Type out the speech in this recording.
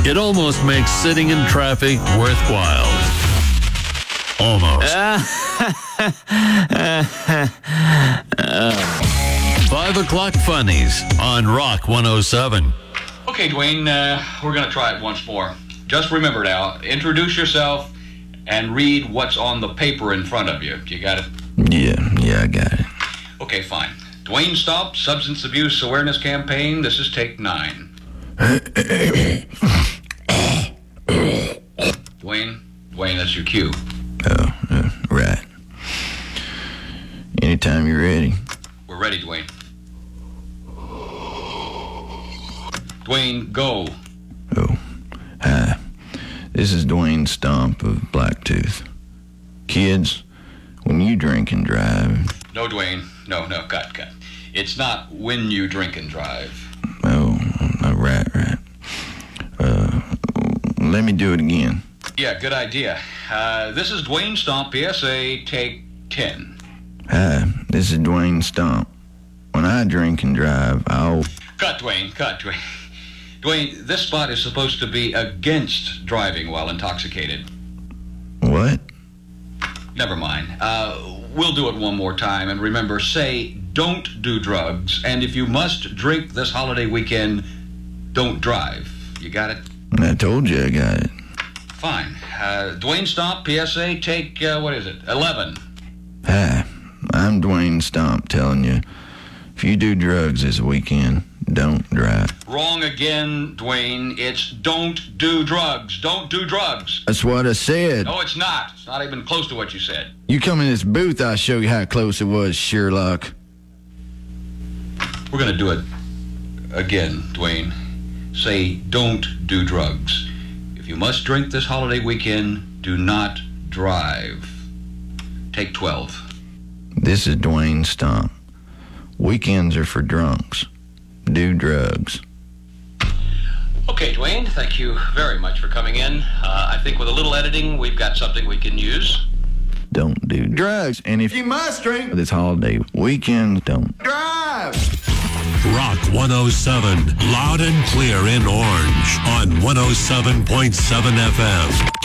It almost makes sitting in traffic worthwhile. Almost. 5 o'clock funnies on Rock 107. Okay, Dwayne, we're going to try it once more. Just remember now, introduce yourself and read what's on the paper in front of you. You got it? Yeah, I got it. Okay, fine. Dwayne Stomp, Substance Abuse Awareness Campaign. This is take 9. Dwayne, that's your cue. Oh, right. Anytime you're ready. We're ready, Dwayne. Dwayne, go. Oh, hi. This is Dwayne Stomp of Blacktooth. Kids, when you drink and drive... No, Dwayne. No, cut. It's not when you drink and drive. Oh, right. Let me do it again. Yeah, good idea. This is Dwayne Stomp, PSA, take 10. Hi, this is Dwayne Stomp. When I drink and drive, I'll... Cut, Dwayne. Dwayne, this spot is supposed to be against driving while intoxicated. What? Never mind. We'll do it one more time. And remember, say, don't do drugs. And if you must drink this holiday weekend, don't drive. You got it? I told you I got it. Fine. Dwayne Stomp, PSA, take, 11. Hi, I'm Dwayne Stomp telling you, if you do drugs this weekend, don't drive. Wrong again, Dwayne. It's don't do drugs. Don't do drugs. That's what I said. No, it's not. It's not even close to what you said. You come in this booth, I'll show you how close it was, Sherlock. We're going to do it again, Dwayne. Say, don't do drugs. If you must drink this holiday weekend, do not drive. Take 12. This is Dwayne Stomp. Weekends are for drunks. Do drugs. Okay, Dwayne, thank you very much for coming in. I think with a little editing, we've got something we can use. Don't do drugs. And if you must drink this holiday weekend, don't drive. Rock 107, loud and clear in Orange on 107.7 FM.